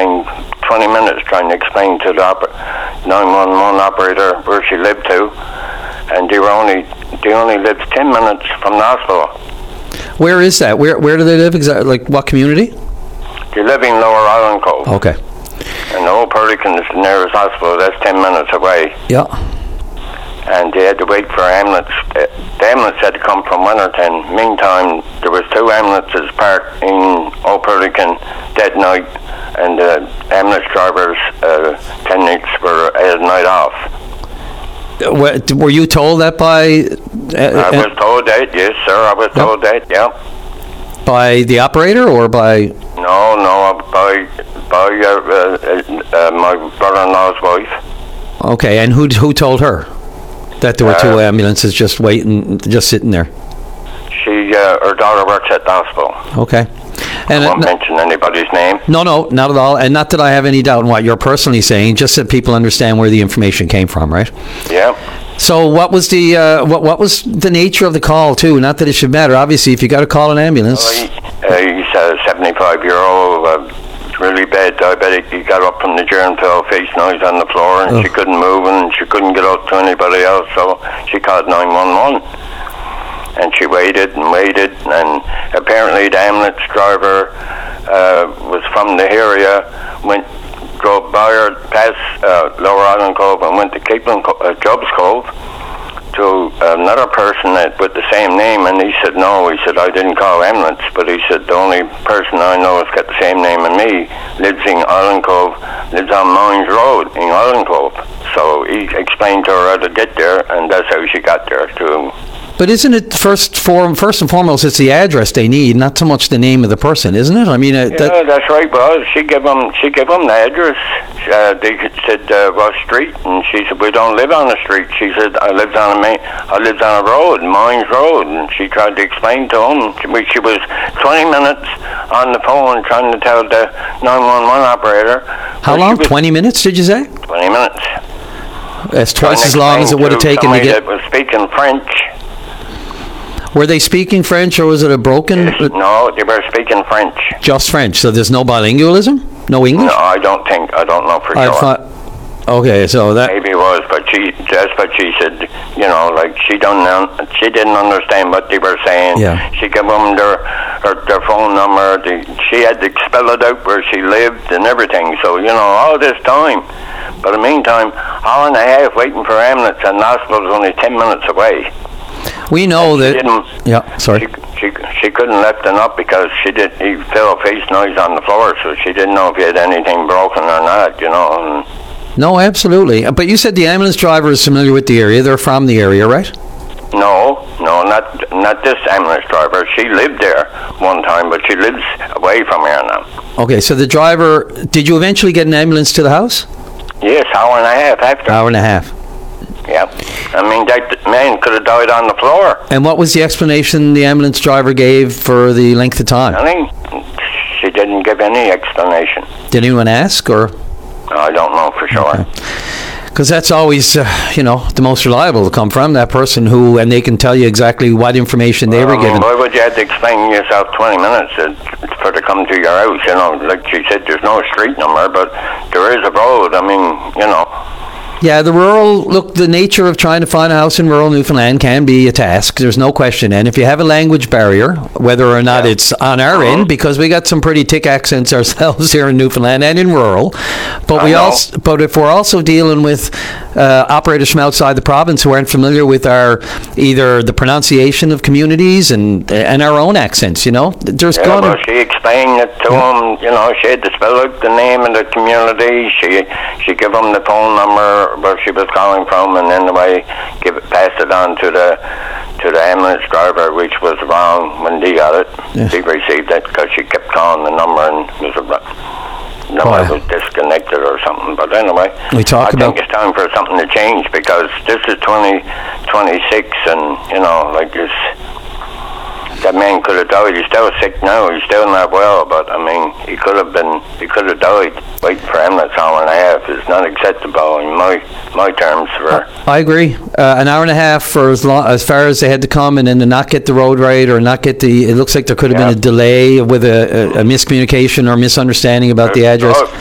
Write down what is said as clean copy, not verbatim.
explain 20 minutes trying to explain to the 911 operator where she lived to, and they only lived 10 minutes from the hospital. Where is that? Where do they live exactly? Like what community? They live in Lower Island Cove. Okay. And the Old Pelican is the nearest hospital. That's 10 minutes away. Yeah. And they had to wait for ambulance. The ambulance had to come from Winterton. Meantime, there was 2 ambulances parked in Old Pelican that night, and the ambulance drivers' attendants had a night off. Were you told that by... I was told that, yes, sir. I was told that, yeah. By the operator or by... No, by my brother-in-law's wife. Okay, and who told her that there were 2 ambulances just waiting, just sitting there? Her daughter works at the hospital. Okay. And I won't mention anybody's name. No, not at all. And not that I have any doubt in what you're personally saying, just that people understand where the information came from, right? Yeah. So what was the what was the nature of the call, too? Not that it should matter. Obviously, if you got to call an ambulance... He's a 75-year-old, really bad diabetic. He got up from the chair and fell face noise on the floor, and she couldn't move, and she couldn't get out to anybody else, so she called 911. And she waited, and apparently the ambulance driver was from the area, drove by her past Lower Island Cove and went to Job's Cove to another person with the same name, and he said, no, he said, I didn't call ambulance, but he said, the only person I know has got the same name as me, lives in Island Cove, lives on Mines Road in Island Cove. So he explained to her how to get there, and that's how she got there to... But isn't it first and foremost, it's the address they need, not so much the name of the person, isn't it? I mean, that's right. Well, she gave them the address. They said what street, and she said we don't live on the street. She said I lived on a road, Mines Road, and she tried to explain to them. She was 20 minutes on the phone trying to tell the 911 operator. How long? 20 minutes? Did you say? 20 minutes. That's twice as long as it would have taken to get. That was speaking French. Were they speaking French, or was it a broken... No, they were speaking French. Just French, so there's no bilingualism? No English? No, I don't know for sure. Okay, so that... Maybe it was, but that's what she said, like she didn't understand what they were saying. Yeah. She gave them their phone number. She had to spell it out where she lived and everything, so, all this time. But in the meantime, hour and a half waiting for ambulance, and the hospital's only 10 minutes away. We know that... Yeah, sorry. She couldn't lift him up because he fell face noise on the floor, so she didn't know if he had anything broken or not, No, absolutely. But you said the ambulance driver is familiar with the area. They're from the area, right? No, not this ambulance driver. She lived there one time, but she lives away from here now. Okay, so the driver... Did you eventually get an ambulance to the house? Yes, hour and a half after. Hour and a half. Yeah. I mean, that man could have died on the floor. And what was the explanation the ambulance driver gave for the length of time? She didn't give any explanation. Did anyone ask, or? No, I don't know for sure. Because that's always, the most reliable to come from, that person who, and they can tell you exactly what information they were given. Why would you have to explain yourself 20 minutes for to come to your house? Like she said, there's no street number, but there is a road. Yeah, the nature of trying to find a house in rural Newfoundland can be a task. There's no question. And if you have a language barrier, whether or not it's on our end, because we got some pretty thick accents ourselves here in Newfoundland and in rural, but if we're also dealing with operators from outside the province who aren't familiar with either the pronunciation of communities and our own accents, there's well, she explained it to them. She had to spell out the name of the community. She gave them the phone number where she was calling from, and then passed it on to the ambulance driver, which was wrong when they got it. Yeah. They received it because she kept calling the number and was disconnected or something. But anyway, I think it's time for something to change, because this is 2026, and like this. That man could have died. He's still sick now. He's still not well, but he could have died. Waiting for ambulance hour and a half is not acceptable in my terms. I agree. An hour and a half for as far as they had to come, and then to not get the road right, or not get it looks like there could have been a delay with a miscommunication or misunderstanding about the address.